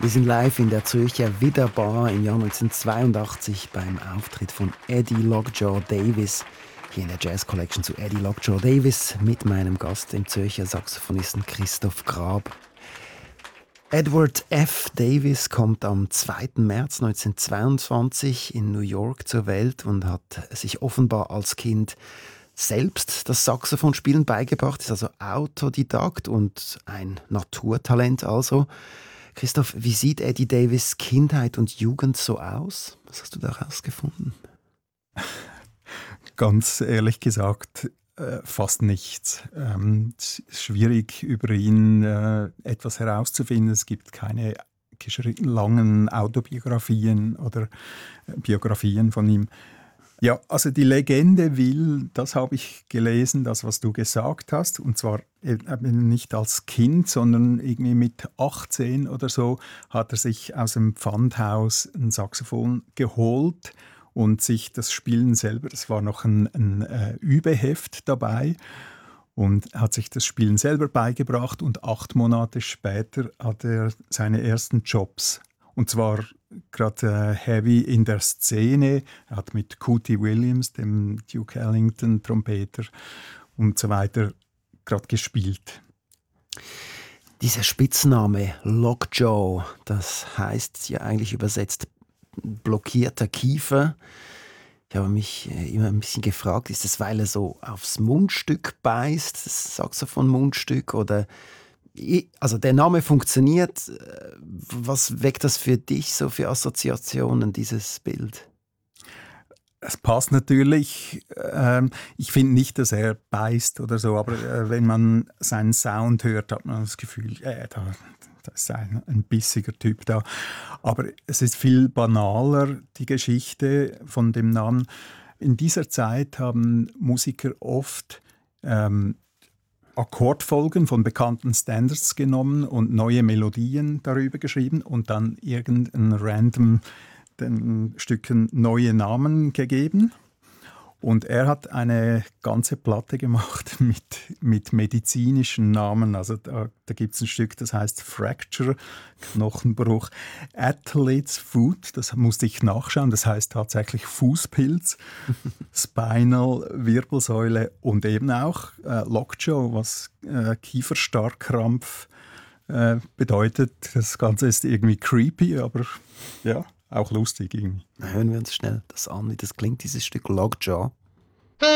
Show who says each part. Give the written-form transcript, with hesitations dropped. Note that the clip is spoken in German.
Speaker 1: Wir sind live in der Zürcher Widderbar im Jahr 1982 beim Auftritt von Eddie Lockjaw Davis. Hier in der Jazz Collection zu Eddie Lockjaw Davis mit meinem Gast, dem Zürcher Saxophonisten Christoph Grab. Edward F. Davis kommt am 2. März 1922 in New York zur Welt und hat sich offenbar als Kind selbst das Saxophonspielen beigebracht, ist also Autodidakt und ein Naturtalent also. Christoph, wie sieht Eddie Davis Kindheit und Jugend so aus? Was hast du da herausgefunden?
Speaker 2: Ganz ehrlich gesagt, fast nichts. Es ist schwierig, über ihn etwas herauszufinden. Es gibt keine langen Autobiografien oder Biografien von ihm. Ja, also die Legende will, das habe ich gelesen, das, was du gesagt hast, und zwar eben nicht als Kind, sondern irgendwie mit 18 oder so hat er sich aus dem Pfandhaus ein Saxophon geholt und sich das Spielen selber, das war noch ein Übeheft dabei, und hat sich das Spielen selber beigebracht, und 8 Monate später hat er seine ersten Jobs. Und zwar gerade heavy in der Szene. Er hat mit Cootie Williams, dem Duke Ellington Trompeter und so weiter, gerade gespielt.
Speaker 1: Dieser Spitzname Lockjaw, das heißt ja eigentlich übersetzt blockierter Kiefer. Ich habe mich immer ein bisschen gefragt, ist das, weil er so aufs Mundstück beißt, das Saxophon-Mundstück, oder... Also der Name funktioniert. Was weckt das für dich so für Assoziationen, dieses Bild?
Speaker 2: Es passt natürlich. Ich finde nicht, dass er beißt oder so, aber wenn man seinen Sound hört, hat man das Gefühl, da ist ein bissiger Typ da. Aber es ist viel banaler, die Geschichte von dem Namen. In dieser Zeit haben Musiker oft Akkordfolgen von bekannten Standards genommen und neue Melodien darüber geschrieben und dann irgendein random den Stücken neue Namen gegeben. Und er hat eine ganze Platte gemacht mit medizinischen Namen. Also da gibt es ein Stück, das heißt Fracture, Knochenbruch. Athlete's Foot, das musste ich nachschauen, das heißt tatsächlich Fußpilz. Spinal, Wirbelsäule und eben auch Lockjaw, was Kieferstarrkrampf bedeutet. Das Ganze ist irgendwie creepy, aber ja, auch lustig irgendwie.
Speaker 1: Hören wir uns schnell das an, wie das klingt, dieses Stück Lockjaw.